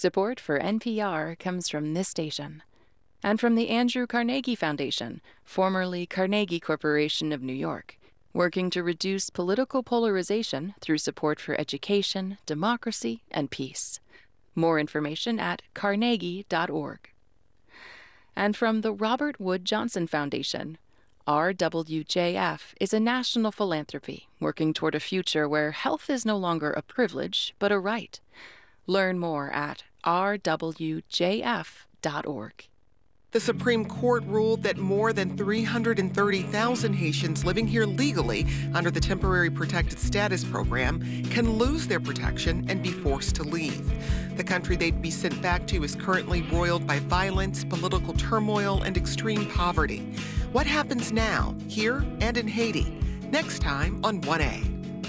Support for NPR comes from this station and from the Andrew Carnegie Foundation, formerly Carnegie Corporation of New York, working to reduce political polarization through support for education, democracy, and peace. More information at carnegie.org. And from the Robert Wood Johnson Foundation, RWJF is a national philanthropy working toward a future where health is no longer a privilege, but a right. Learn more at rwjf.org. The Supreme Court ruled that more than 330,000 Haitians living here legally under the Temporary Protected Status Program can lose their protection and be forced to leave. The country they'd be sent back to is currently roiled by violence, political turmoil, and extreme poverty. What happens now, here and in Haiti? Next time on 1A.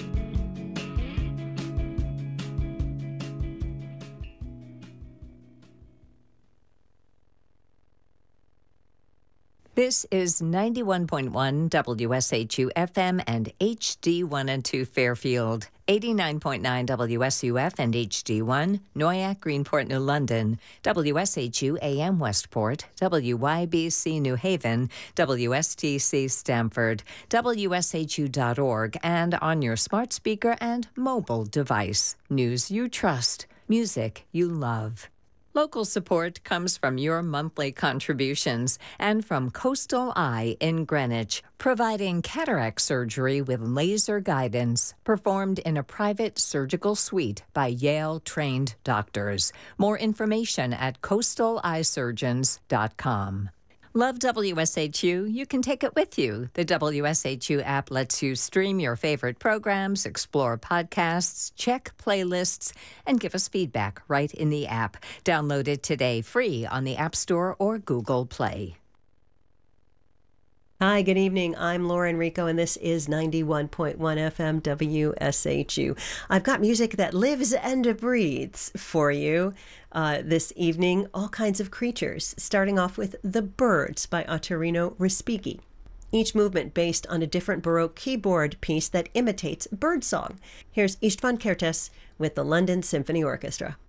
This is 91.1 WSHU FM and HD1 and 2 Fairfield, 89.9 WSUF and HD1, Noyak, Greenport, New London, WSHU AM Westport, WYBC New Haven, WSTC Stamford, WSHU.org, and on your smart speaker and mobile device. News you trust, music you love. Local support comes from your monthly contributions and from Coastal Eye in Greenwich, providing cataract surgery with laser guidance performed in a private surgical suite by Yale-trained doctors. More information at coastaleyesurgeons.com. Love WSHU? You can take it with you. The WSHU app lets you stream your favorite programs, explore podcasts, check playlists, and give us feedback right in the app. Download it today free on the App Store or Google Play. Hi, good evening. I'm Lauren Rico, and this is 91.1 FM WSHU. I've got music that lives and breathes for you this evening. All kinds of creatures, starting off with The Birds by Ottorino Respighi. Each movement based on a different Baroque keyboard piece that imitates birdsong. Here's István Kertész with the London Symphony Orchestra.